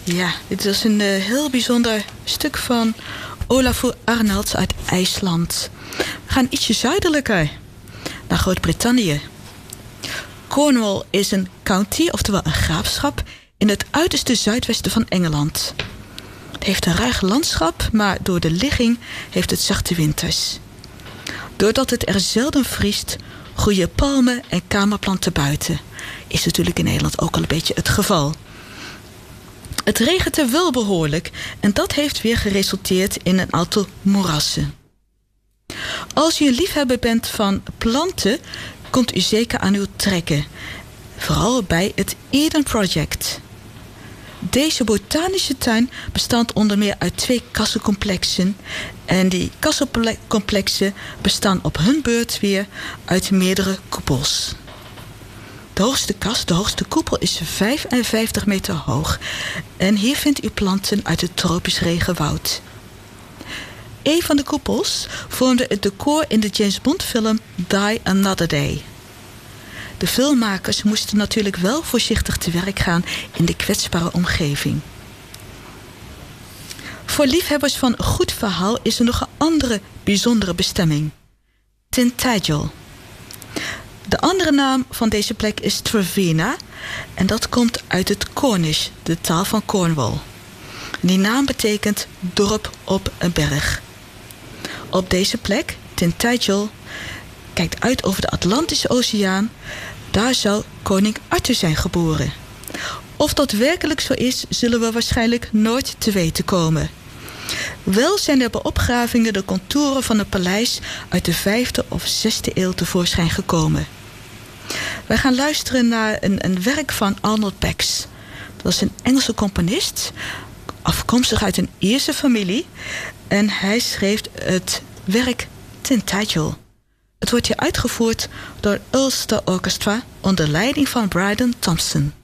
Ja, dit was een heel bijzonder stuk van Olafur Arnalds uit IJsland. We gaan ietsje zuidelijker, naar Groot-Brittannië. Cornwall is een county, oftewel een graafschap, in het uiterste zuidwesten van Engeland. Het heeft een ruig landschap, maar door de ligging heeft het zachte winters. Doordat het er zelden vriest, groeien palmen en kamerplanten buiten. Is natuurlijk in Nederland ook al een beetje het geval. Het regent er wel behoorlijk en dat heeft weer geresulteerd in een aantal moerassen. Als u een liefhebber bent van planten, komt u zeker aan uw trekken. Vooral bij het Eden Project. Deze botanische tuin bestaat onder meer uit 2 kassencomplexen. En die kassencomplexen bestaan op hun beurt weer uit meerdere koepels. De hoogste koepel is 55 meter hoog. En hier vindt u planten uit het tropisch regenwoud. Een van de koepels vormde het decor in de James Bond film Die Another Day. De filmmakers moesten natuurlijk wel voorzichtig te werk gaan in de kwetsbare omgeving. Voor liefhebbers van een goed verhaal is er nog een andere bijzondere bestemming. Tintagel. De andere naam van deze plek is Trevena en dat komt uit het Cornish, de taal van Cornwall. Die naam betekent dorp op een berg. Op deze plek, Tintagel, kijkt uit over de Atlantische Oceaan. Daar zou koning Arthur zijn geboren. Of dat werkelijk zo is, zullen we waarschijnlijk nooit te weten komen. Wel zijn er bij opgravingen de contouren van een paleis uit de 5e of 6e eeuw tevoorschijn gekomen. Wij gaan luisteren naar een werk van Arnold Bax. Dat was een Engelse componist, afkomstig uit een Ierse familie. En hij schreef het werk Tintagel. Het wordt hier uitgevoerd door Ulster Orchestra onder leiding van Brydon Thompson.